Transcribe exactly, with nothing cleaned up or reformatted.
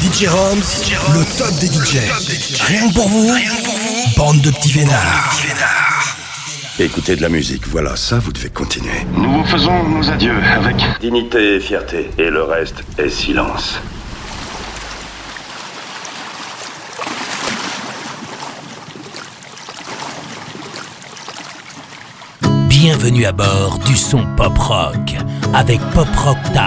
D J Roms, le top des D J. Rien que pour vous, bande de petits vénards. Écoutez de la musique, voilà, ça vous devez continuer. Nous vous faisons nos adieux avec Dignité et fierté, et le reste est silence. Bienvenue à bord du son pop rock avec Pop Rock Time.